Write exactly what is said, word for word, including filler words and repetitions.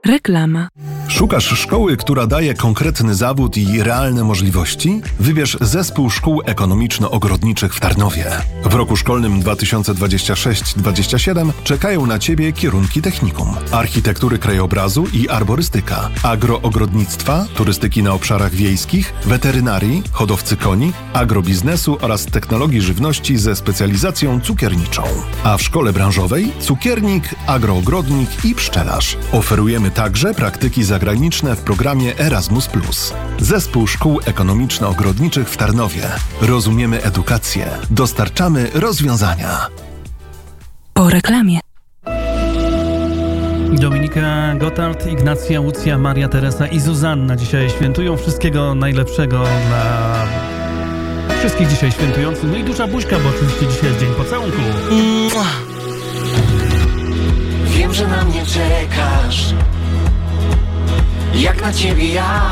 Reklama. Szukasz szkoły, która daje konkretny zawód i realne możliwości? Wybierz Zespół Szkół Ekonomiczno-Ogrodniczych w Tarnowie. W roku szkolnym dwa tysiące dwudziestym szóstym dwudziestym siódmym czekają na Ciebie kierunki technikum, architektury krajobrazu i arborystyka, agroogrodnictwa, turystyki na obszarach wiejskich, weterynarii, hodowcy koni, agrobiznesu oraz technologii żywności ze specjalizacją cukierniczą. A w szkole branżowej cukiernik, agroogrodnik i pszczelarz. Oferujemy także praktyki zagraniczne w programie Erasmus plus. Zespół Szkół Ekonomiczno-Ogrodniczych w Tarnowie. Rozumiemy edukację. Dostarczamy rozwiązania. Po reklamie. Dominika Gotthard, Ignacja, Łucja, Maria Teresa i Zuzanna dzisiaj świętują. Wszystkiego najlepszego dla wszystkich dzisiaj świętujących. No i duża buźka, bo oczywiście dzisiaj jest dzień pocałunku. Wiem, że na mnie czekasz, jak na ciebie ja